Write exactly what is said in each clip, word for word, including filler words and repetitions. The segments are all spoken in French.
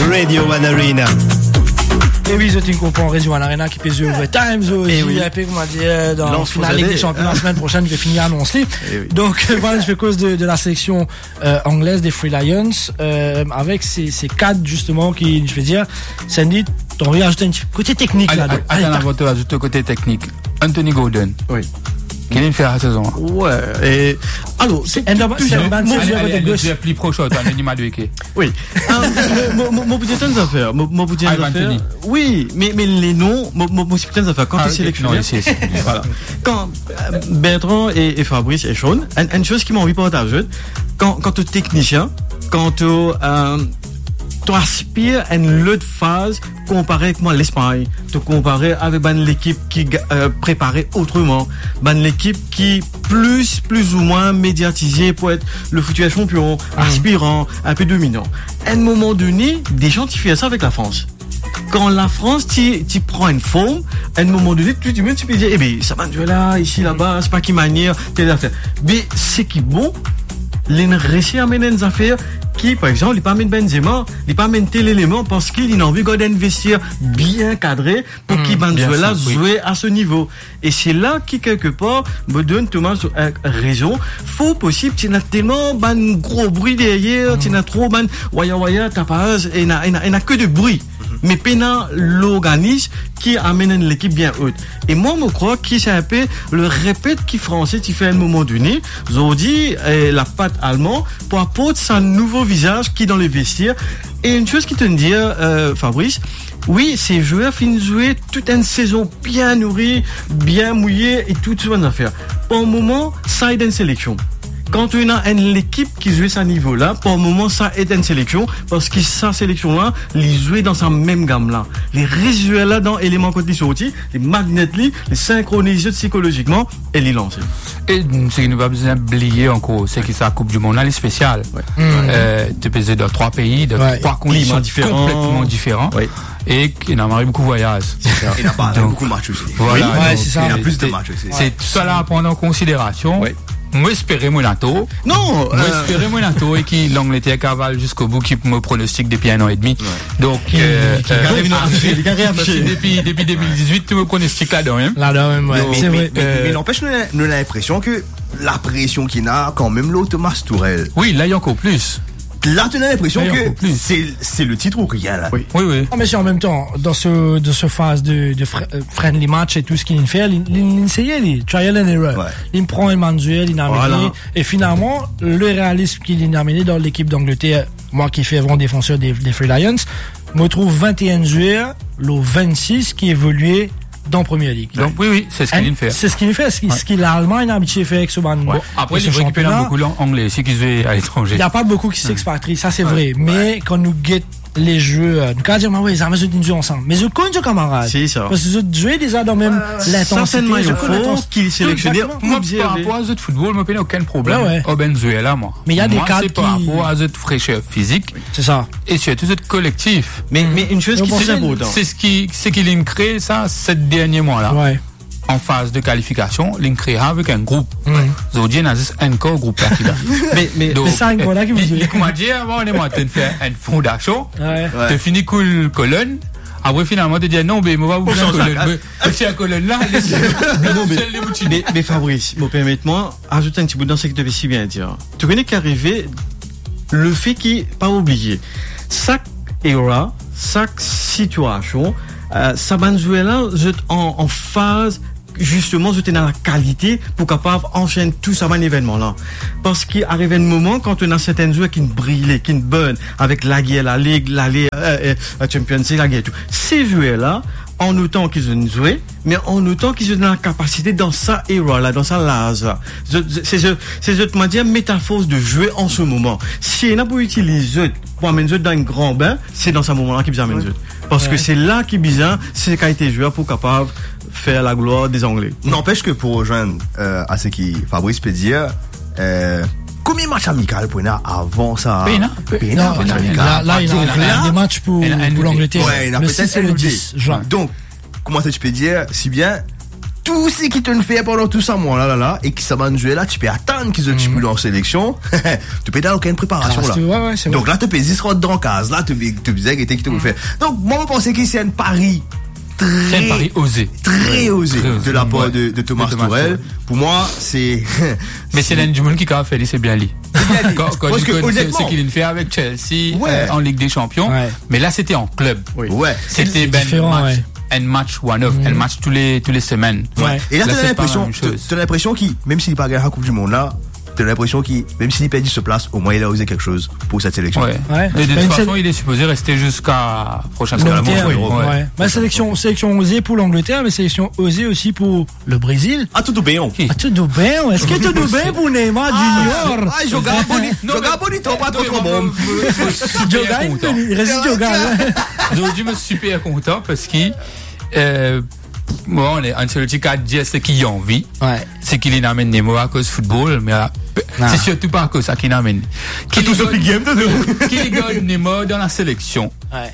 Radio One Arena. Et oui, je comprends Région One Arena qui pèse overtime. Et oui, comment dire, dans la finale Ligue des Champions la semaine prochaine, je vais finir à annoncer. Donc, voilà, je fais cause de, de la sélection euh, anglaise des Free Lions, euh, avec ces, ces cadres, justement, qui, je vais dire, Sandy, t'as envie d'ajouter un petit côté technique là. Allez, avant de rajouter côté technique. Anthony Gordon. Oui. Quelle est la saison? Ouais. Et alors, c'est un c'est plus proche de l'anima de Eke. Oui. Mon petit temps d'affaires. Mon petit temps d'affaires. Oui, mais mais les noms, mon petit temps d'affaires. Quand tu sélectionnes, voilà. Quand Bertrand et Fabrice et Sean, une chose qui m'a envie de partager, quand quand tu es technicien, quand tu tu aspires à une autre phase comparé avec moi l'Espagne, te comparer avec ben, l'équipe qui euh, préparait autrement, ben, l'équipe qui plus plus ou moins médiatisée pour être le futur champion, mmh. aspirant, un peu dominant. À un moment donné, des gens qui font ça avec la France. Quand la France tu prends une forme, à un moment donné, tu tu tu peux dire, eh ben ça va là, ici là-bas, c'est pas qui manière telle affaire. Mais c'est qui bon, les réussit à mener des affaires qui, par exemple, il pas amène Benzema, il pas amène tel élément parce qu'il a envie d'investir bien cadré pour mmh, qu'il Benzema jouer à ce niveau. Et c'est là qui, quelque part, me donne Thomas euh, raison. Faut possible, tu n'as tellement ban gros bruit derrière, mmh. tu n'as trop ban waya waya tapage, et n'a, et n'a, et n'a que de bruit. Mais pena l'organisme qui amène l'équipe bien haute. Et moi, je crois que c'est un peu le répète qui français, qui fait à un moment donné, aujourd'hui, la patte allemande, pour apporter son nouveau visage qui est dans les vestiaires. Et une chose qui te dit, euh, Fabrice, oui, ces joueurs finissent jouer toute une saison bien nourrie, bien mouillée et toutes ces affaires. Pour le moment, ça aide une sélection. Quand on a une équipe qui joue à ce niveau-là, pour le moment, ça aide une sélection, parce que sa sélection-là, les jouer dans sa même gamme-là. Les résultats-là, dans éléments côté sortis, les magnets, les synchroniser psychologiquement, et les lancer. Et ce qui ne va pas oublier encore, c'est que sa Coupe du Monde, elle est spéciale. Ouais. Mmh. Euh, tu peux dans trois pays, dans ouais. trois conditions complètement différentes. Ouais. Et il n'a pas beaucoup de voyages. Il n'a pas beaucoup de matchs aussi. Voilà. Oui, ouais, c'est ça. Il a plus de matchs aussi. C'est tout ça là à prendre en considération. Ouais. Moi, espérer moi l'anto. Non, moi, euh... espérer moi l'anto et qui l'Angleterre cavale jusqu'au bout, qui me pronostique depuis un an et demi. Ouais. Donc, euh, depuis, depuis deux mille dix-huit, tu me pronostiques là-dedans, hein. Là-dedans, ouais. Mais, mais, euh... mais n'empêche, nous, nous a l'impression que la pression qu'il a, quand même, l'autre Thomas Tourelle. Oui, là, il y a encore plus. Là, tu as l'impression que c'est, c'est le titre ou rien, là. Oui, oui, oui. Non, mais c'est en même temps, dans ce, de ce phase de, de friendly match et tout ce qu'il fait, il, il essayait, il trial and error. Ouais. Il prend un manuel, il a amené, voilà. Et finalement, le réalisme qu'il a amené dans l'équipe d'Angleterre, moi qui fais vraiment défenseur des, des Free Lions, me trouve vingt et un joueurs, le vingt-six qui évoluait dans Premier League. Donc oui, oui, c'est ce qu'il fait. C'est ce qu'il fait, ce, ouais. ce qu'il l'Allemagne a habitué fait avec ce ban. Ouais. Après, il récupère beaucoup l'anglais, c'est qu'ils jouent à l'étranger. Il n'y a pas beaucoup qui s'expatrient, ça c'est ouais. vrai. Mais ouais. quand nous guettons les jeux, nous quand dire, mais oui, ils ont une jeu ensemble. Mais je connais nos camarades. C'est ça. Parce que je jouais déjà dans même euh, l'intensité. Certainement, il faut qu'il sélectionne. Moi, par rapport à ce football, je n'ai aucun problème. Ouais. Au Venezuela, moi. Mais il y a des cas qui... c'est par rapport à cette fraîcheur physique. C'est ça. Et surtout, ce collectif. Mais, mais une chose qui c'est important. C'est ce qui, c'est qu'il a créé ça, ces derniers mois-là. Ouais. En phase de qualification, il crée avec un groupe. Aujourd'hui, il y a un corps groupe. Mais, mais, mais c'est un gros là qui vous dit. Comment dire, on est monté faire une fondation. Tu finis cool colonne. Après, finalement, tu dis non, mais on va vous faire colonne. C'est un colonne là. Mais, mais Fabrice, permettez-moi, ajouter un petit bout dans ce que tu avais si bien dire. Tu connais qu'arriver, le fait qu'il n'est pas oublié. Chaque era, chaque situation, euh, ça va jouer là, en, en phase, justement, j'étais dans la qualité pour capable enchaîner tout ça, un événement là. Parce qu'il arrive un moment quand on a certains joueurs qui ne brillent, qui ne burnent avec la guerre, la ligue, la ligue, euh, euh, Champions League, la guerre et tout. Ces joueurs là, en autant qu'ils ont joué, mais en autant qu'ils ont la capacité dans sa era là, dans sa lase là. C'est ce, c'est ce, comment dire, métaphore de jouer en ce moment. Si on a pas utilisé pour amener dans un grand bain, c'est dans ce moment là qu'ils amènent ouais. Parce ouais. que c'est là qu'ils bizarre, c'est quand été joueur pour capable faire la gloire des Anglais. N'empêche que pour rejoindre euh, à ce qui Fabrice peut dire, euh, combien de matchs amicaux pour nous avant ça? Péna. Péna. Là, là, il y a des matchs pour, pour l'Angleterre. Ouais, il a le peut-être six et le dix juin. Donc, comment ça tu peux dire, si bien, tout ce qui te fait pendant tout ça, moi, là, là, là, et qui ça va jouer là, tu peux attendre qu'ils se mmh. en sélection, tu peux avoir aucune préparation, ah, là. Ouais, ouais, donc là, tu peux dix rentres dans la case, là, tu peux dire que tu peux faire. Donc, moi, je pense que c'est un pari très, c'est un pari osé. Très osé, très osé de la part ouais. de, de Thomas, Thomas Tuchel. Pour moi, c'est, mais c'est l'un du monde qui a fait, c'est bien lui. Quand, quand Parce que, honnêtement, c'est qu'il fait avec Chelsea, ouais. euh, en Ligue des Champions. Ouais. Mais là, c'était en club. Oui. Ouais. C'était ben match. Ouais. Un match one-off, mmh. un match tous les, tous les semaines. Ouais. Et là, là t'as l'impression, t'as l'impression qu'il, même s'il n'est pas gagné la Coupe du Monde là, t'as l'impression qu'il, même s'il perd ce place, au moins il a osé quelque chose pour cette sélection. Ouais. Ouais. Et de toute façon, il est supposé rester jusqu'à prochaine sélection. Ouais. Ouais. Ouais. sélection, sélection osée pour l'Angleterre, mais sélection osée aussi pour le Brésil. Ah, tout bien. Ah, tout bien. Est-ce que tout bien pour Neymar Junior? Ah, je regarde bonito, je regarde bonito, pas trop trop bon. Je regarde, il reste je regarde. Aujourd'hui, je suis super content parce que, euh, moi, on est Ancelotti qui a dit ce qu'il a envie. Ouais. C'est qu'il y amène Nemo à cause football, mais à, c'est surtout pas à cause ça qu'il amène. Qu'il tout ce game de qu'il gagne Nemo dans la sélection. Ouais.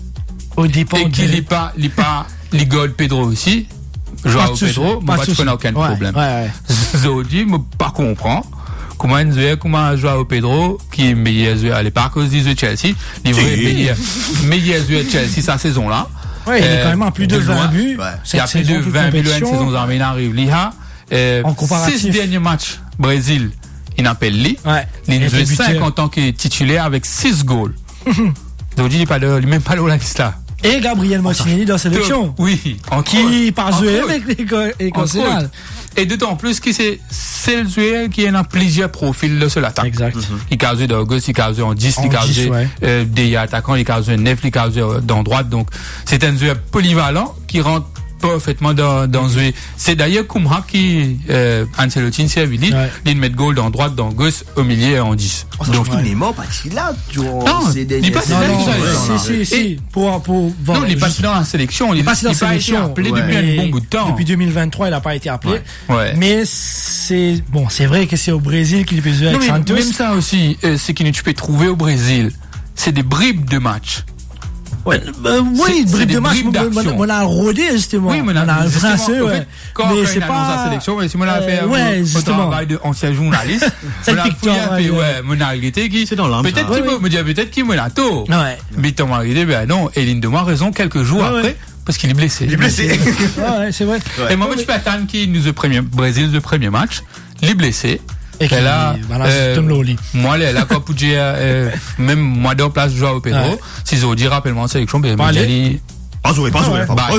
Au dépend et qu'il n'est pas, il pas, il gagne Pedro aussi. Joao Pedro, moi, je connais aucun ouais. problème. Ouais, ouais. Aujourd'hui, je pas comprendre. Comment un joueur, comment Joao Pedro, qui est meilleur joueur à l'époque, à cause du Chelsea, il est meilleur, meilleur joueur de Chelsea sa saison là. Ouais, il est quand même à plus de, de vingt buts. Ouais. Il y a plus de vingt buts une saison en il arrive. Il a, euh, en comparatif. six derniers matchs, Brésil, il appelle lui. Ouais. Il joue cinq en tant que titulaire avec six goals. Donc, il n'est pas de, même pas de la liste là. Et Gabriel Martinelli dans la sélection. Oui. En qui part jouer avec les Corsicans. Et d'autant plus que c'est, c'est le joueur qui a plusieurs profils de cette attaque. Exact. Mm-hmm. Il a joué dans gauche, il a joué en dix, il a joué ouais. euh, des attaquants, il a joué neuf, il a joué dans droite. Donc, c'est un joueur polyvalent qui rentre parfaitement dans, dans mm-hmm. jouer. C'est d'ailleurs Koumra qui, euh, Ancelotti s'est dit, il met goal dans droite, dans gauche, au milieu et en dix. Oh, donc, il n'est pas là, tu vois. Non, il n'est pas dans la sélection. Si, si, si. Pour, pour, non, il n'est pas dans la sélection. Il n'est pas dans la sélection. Appelé depuis un bon bout de temps. Depuis deux mille vingt-trois, il n'a pas été appelé. Ouais. Mais c'est, bon, c'est vrai que c'est au Brésil qu'il peut jouer avec Santos. Même ça aussi, euh, c'est que tu peux trouver au Brésil, c'est des bribes de match. Ouais. Euh, oui, bribes de match, on a rodé justement. Oui, mais on a un français, ouais. Quand mais c'est pas la sélection, mais si on l'a fait un travail d'ancien journaliste, on a fait, ouais, mon arrêté qui, c'est dans l'âme. Peut-être qu'il me dit, peut-être qu'il me l'a tôt. Ouais. Mais ton arrêté, ben non, Eline de moi raison quelques jours après. Parce qu'il est blessé. Il est blessé. Ouais, c'est vrai. Et moi, je peux attendre qu'il nous le premier, Brésil, le premier match. Il est blessé. Et là, euh, moi, là, là, quand j'ai, euh, même moi, dans place, Joao Pedro, ouais. Si je vous dis, rappelle-moi, sélection, ben, pas joué, pas joué, pas joué. Bye.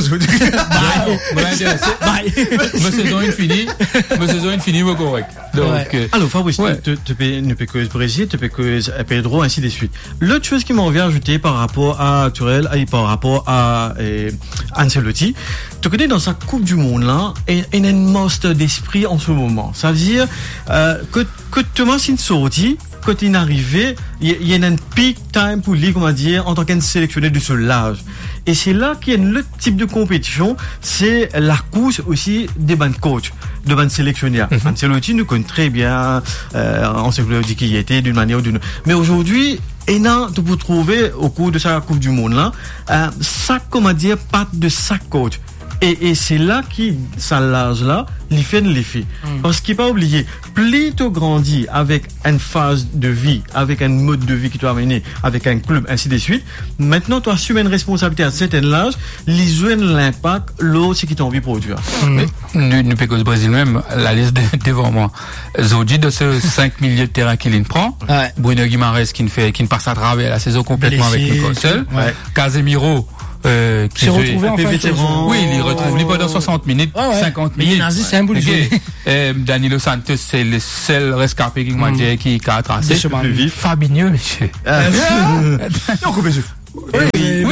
Bye. Ma saison est finie. Ma saison est finie, c'est correct. Donc, ouais. euh, alors, Fabrice, ouais. tu ne peux que Brésil, tu peux que Pedro, ainsi de suite. L'autre chose qui m'en vient ajouter par rapport à Tuchel et par rapport à euh, Ancelotti, tu connais dans sa Coupe du Monde là, il y a une monster d'esprit en ce moment. Ça veut dire euh, que, que Thomas Insorti, quand il est arrivé, il y a un peak time pour lui, comment dire, en tant qu'un sélectionné de ce large. Et c'est là qu'il y a le type de compétition, c'est la course aussi des bandes coachs, de bandes sélectionnaires. Mm-hmm. Ancelotti nous connaît très bien, euh, on sait dit qu'il y était d'une manière ou d'une autre. Mais aujourd'hui, et là, tu peux trouver au cours de sa Coupe du Monde là, euh, ça, comment dire, pas de sa coach. Et, et c'est là qui, ça l'âge là, il fait de l'effet. Mm. Parce qu'il faut pas oublier, plus tu grandis avec une phase de vie, avec un mode de vie qui t'a amené, avec un club, ainsi de suite, maintenant tu assumes une responsabilité à un certain âge, les l'impact, l'autre, c'est qui t'a envie de produire. Mm. Nous, nous, au Brésil même, la liste devant moi. Zodi, de ce cinq milieux de terrain qu'il prend, ouais. Bruno Guimaraes qui ne fait, qui ne passe à travers la saison complètement blessé, avec Newcastle, ouais. Casemiro, Euh, qui s'est retrouvé en fait vétéran. Oui, il retrouve oh, pendant soixante minutes, ouais, ouais. cinquante minutes. Mais c'est un bout de jeu. Euh, Danilo Santos, c'est le seul rescapé qui m'a dit qui a tracé. Fabinho, monsieur. Non, coupez yeux. Oui,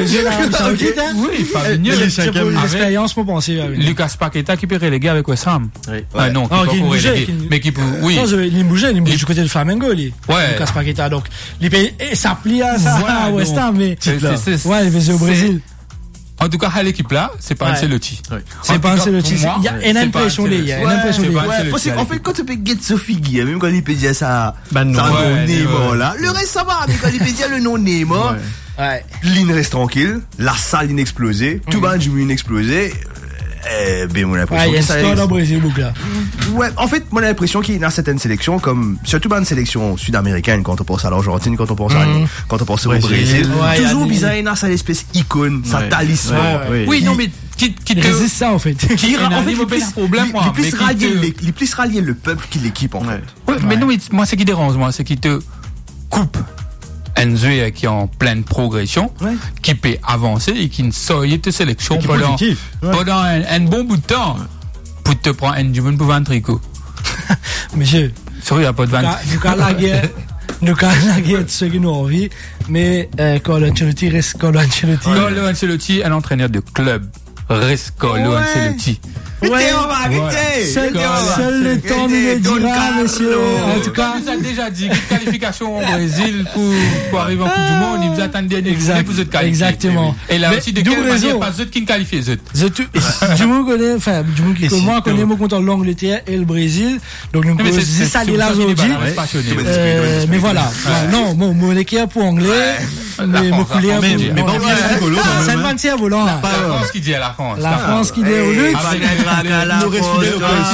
oui, Fabinho, l'expérience pour penser. Lucas Paqueta qui peut reléguer avec West Ham. Ah non, qui peut reléguer. Mais qui peut, oui. Non, il bougeait, il bougeait du côté de Flamengo, lui. Ouais. Lucas Paqueta, donc. Il s'applique à ça, à West Ham, mais. Ouais, il faisait au Brésil. En tout cas, à l'équipe là, c'est pas Ancelotti. Ouais. C'est pas Ancelotti. Il y a une impression de, il y a une impression de. Parce qu'en fait, quand tu peux get Sophie Guy, même quand il peut dire ça, bah non, ça ouais, Neymar là, le reste ça va, mais quand il peut dire le nom Neymar, ouais. L'île reste tranquille, la salle inexplosée, tout le monde joue inexplosé. Eh, ben, mon impression. Ah, il y a une histoire dans le Brésil, là. Ouais, en fait, moi, j'ai l'impression qu'il y a certaines sélections, comme, surtout dans une sélection sud-américaine, quand on pense à l'Argentine, quand on pense à, mmh. quand on pense au Brésil. Ouais, toujours bizarre, il y a cette espèce icône, sa talisman. Oui, non, mais, qui, qui te... résiste ça, en fait. Qui, en fait, il plus, problème, il, moi, plus rallier, te... les, les plus rallier le peuple qui l'équipe, en fait. Ouais, mais non, mais moi, ce qui dérange, moi, c'est qu'il te coupe Enzo qui est en pleine progression, ouais. qui peut avancer et qui ne sort de sélection pendant, ouais. pendant un, un bon bout de temps ouais. pour te prendre un du monde pour vendre un tricot. Monsieur, sorry, il n'y a pas de vente. Nous avons la guerre, nous avons la guerre de ceux qui nous ont envie, mais euh, Carlo Ancelotti reste Carlo Ancelotti. Carlo Ancelotti, un entraîneur de club, reste Carlo ouais. Ancelotti. Ouais, on va arrêter. Seul, seul le temps nous le dira, monsieur. En tout cas, on nous a déjà dit qualification au Brésil pour, pour arriver en Coupe du Monde. Il nous attend dernier journée pour être qualifié. Exactement. Et là aussi, de quelle manière pas eux qui ne qualifient eux. Du monde connaît, enfin, du monde qui connaît, moi, connaît mon compte l'Angleterre et le Brésil. Donc, nous pouvons dire ça là aujourd'hui. Mais voilà. Non, mon équipe pour anglais. Mais mon coulé à volant. Mais bon, c'est un vingt-cinq volant. La France qui dit à la France. La France qui dit au luxe. Nous respirons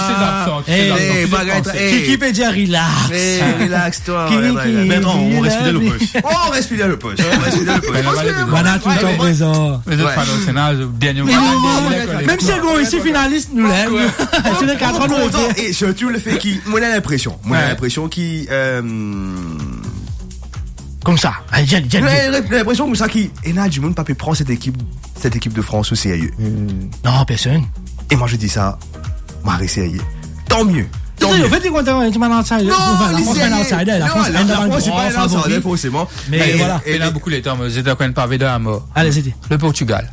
Qui qui peut dire relax. Relax toi. Maintenant on respire le poste. On respire le poste. On respire le poste. Voilà tout le temps présent. Mais autres fans au Sénat, dernier mois. Même si on ici finaliste nous l'aime. Tu n'es qu'à trois ans. Et surtout le fait qu'il, moi j'ai l'impression, moi j'ai l'impression qu'il comme ça. J'ai l'impression comme ça qu'il et là du monde pas peut prendre cette équipe cette équipe de France au sérieux. Non, personne. Et moi je dis ça, moi sérieux. Tant mieux. Tant mieux. En fait, tu es un outsider. La France est un outsider. La France est pas un outsider forcément. Mais voilà. Et là beaucoup les temps, mais j'étais quand même pas à mort. Allez, c'était. Le Portugal.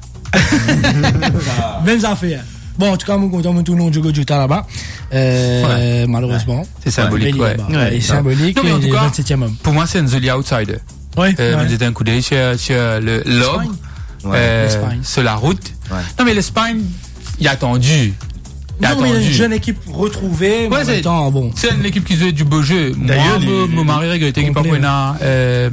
Même affaire. Bon, en tout cas, nous comptons tout le nom du Jota là-bas. Euh, malheureusement. C'est symbolique, ouais. C'est symbolique. Non, mais en tout cas, vingt-septième homme. pour moi, c'est un joli outsider. Oui. Euh, J'étais un coup d'œil sur, sur le l'Orbe, euh, sur la route. Ouais. Non, mais l'Espagne, il a attendu. Il a non, attendu. mais une jeune équipe retrouvée. Ouais, c'est temps, bon. C'est une équipe qui joue du beau jeu. D'ailleurs, mon les... mari regrettait qu'il n'y ait pas prenant. Euh,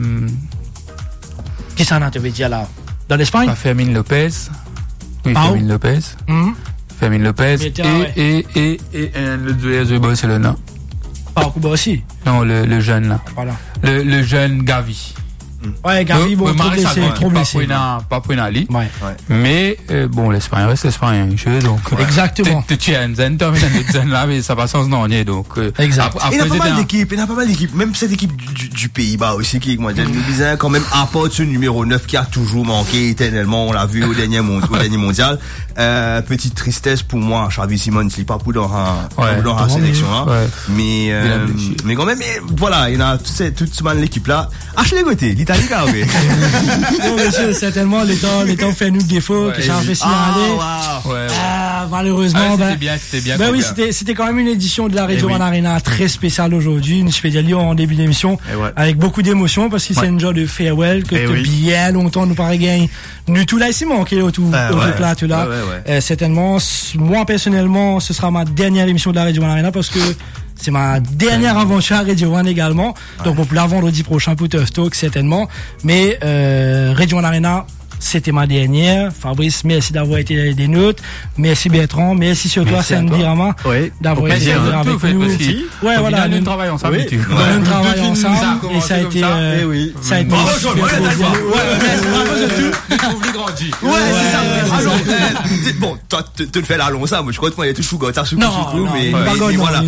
qui s'en a, tu veux dire là? Dans l'Espagne? Pas Fermin Lopez. Oui, ah, Fermin Lopez. Mm-hmm. Fermin Lopez. Et, ouais. et, et, et, et le joueur de Barcelone. Pas au Cuba aussi? Non, le, le jeune là. Voilà. Le, le jeune Gavi. Ouais, Gavi, bon, trop blessé, trop blessé. Pas pour une Ali. Ouais. Mais, euh, bon, l'Espagne reste l'Espagne, jeu, donc. Exactement. Tu as un zen, tu as un zen là, mais ça passe sans nom, donc. Exact. Il y a pas mal d'équipes, il y a pas mal d'équipes, même cette équipe du, du Pays-Bas aussi, qui, moi, nous disait quand même, à part ce numéro neuf qui a toujours manqué éternellement, on l'a vu au dernier, au dernier mondial. Euh, petite tristesse pour moi, Xavi Simons, il n'est pas pour dans un, dans la sélection, hein. Mais, euh, mais quand même, mais, voilà, il y en a toute, toute ce l'équipe là. Ashley Gauthier, l'Italie, quand même. Non, monsieur, certainement, les temps, les temps fait nous défaut, ouais, que ça a fait signaler. Ah, wow. ouais, ouais. Ah, malheureusement, ah, ben. C'était bien, c'était bien. Ben oui, c'était, c'était quand même une édition de la Radio One oui. Arena très spéciale aujourd'hui, une spéciale en début d'émission, ouais. avec beaucoup d'émotions, parce que ouais. c'est une genre de farewell que oui. bien longtemps nous paraît gagner. Nous, tout là, ici, manqué au tout, ah, au ouais. tout là, tout là. Ouais, ouais, ouais. Euh, certainement, moi, personnellement, ce sera ma dernière émission de la Radio One Arena parce que c'est ma dernière aventure à Radio One également. Ouais. Donc, on peut la vendredi prochain pour Tough Talk, certainement. Mais, euh, Radio One Arena, c'était ma dernière. Fabrice, merci d'avoir été des nôtres. Merci Bertrand. Merci surtout à Sandy Rama oui. d'avoir été avec fait nous. Aussi. Ouais, au voilà. Final, nous travaillons ensemble. Oui. Ouais. Nous travaillons ensemble. Et ça a été, euh, oui. ça a été bravo, super plaisir. Bravo, surtout. Découvrir grandi. Ouais, c'est ça. Alors, bon, toi, tu le fais là, long ça. Moi, je crois que moi, il y a tout chouga, ça, chouga, chouga, mais, voilà.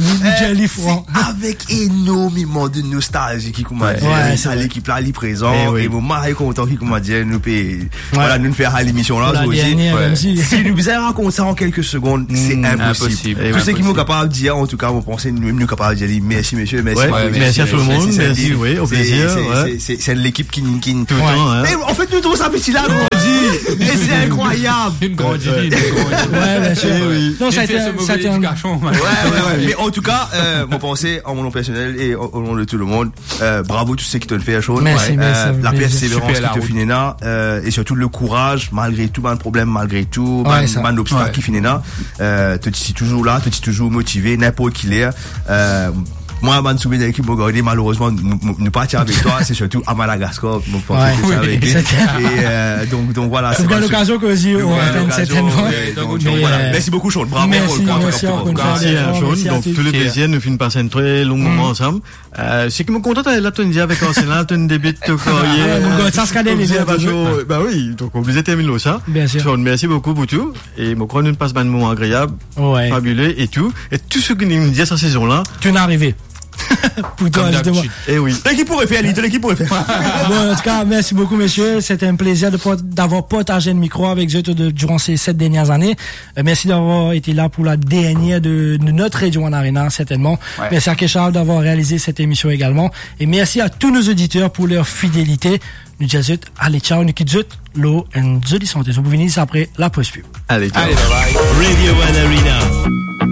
Avec énormément de nostalgie qui, comment dire, ça, l'équipe là, elle présent. Et mon mari est content qui, comment dire, nous paye, voilà, nous faire à l'émission là, aussi. Si nous faisons raconter ça en quelques secondes, c'est impossible. Tous ceux qui sont capables de dire, en tout cas, vous pensez, nous, nous capables de dire, merci, monsieur, merci. Merci à tout le monde, merci, oui, au plaisir. C'est l'équipe qui, qui, tout le temps, mais en fait, nous trouvons ça petit là, et c'est incroyable. Une grande idée. Ouais, bien sûr. Non, ça a été, ça a été un cachon. Ouais, ouais, ouais. Mais en tout cas, euh, mon pensée, en mon nom personnel et au nom de tout le monde, euh, bravo tous ceux qui te le fait, Sean. Merci, merci. La persévérance qui te finit là, euh, et surtout le courage, malgré tout, ben, problème, malgré tout, ben, ben, obstacle qui finit là, euh, te dis toujours là, te dis toujours motivé, n'importe qui l'est, euh, moi, man, souvenir l'équipe, mon gars, malheureusement, ne pas tirer avec toi, c'est surtout à Madagascar, donc, pour ouais, oui, avec et, euh, donc, donc voilà. C'est bien l'occasion qu'aussi, on atteint certainement. Donc, voilà. Merci beaucoup, Sean. Bravo. Merci, merci, merci, Sean. Donc, tout le plaisir, nous finissons passer un très long moment ensemble. Euh, c'est qui me contente avec la Tunisie avec Arsenal, tu débute, tu croyais. Mon gars, ça se cadait les deux. Bah oui, donc, obligé de terminer ça. Bien sûr. Sean, merci beaucoup pour tout. Et, mon crois, nous passe un moment agréable. Ouais. Fabuleux et tout. Et tout ce que nous disait cette saison-là. Tu n'es arrivé. Pour toi, justement. Eh oui. L'équipe pourrait faire, l'équipe pourrait faire. Bon, en tout cas, merci beaucoup, messieurs. C'était un plaisir de, d'avoir partagé le micro avec eux de, durant ces sept dernières années. Euh, merci d'avoir été là pour la dernière de, de notre Radio One Arena, certainement. Ouais. Merci à Kéchal d'avoir réalisé cette émission également. Et merci à tous nos auditeurs pour leur fidélité. Nous disons, allez, ciao, nous quittons, l'eau, et nous disons, on vous venez après la pause pub. Allez, ciao. Allez, bye bye. Radio One Arena.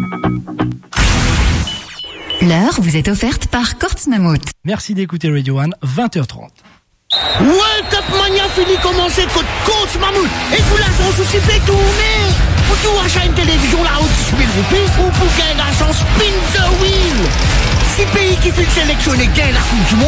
L'heure vous est offerte par Kortz Mammouth. Merci d'écouter Radio One, vingt heures trente. World Cup Mania fini commencer contre Kortz Mammouth. Et pour la chance aussi fait tourner. Pour tout achat une télévision la haute dix mille roupies ou pour gagner la chance spin the wheel. Six pays qui font sélectionner gagnent la Coupe du Monde.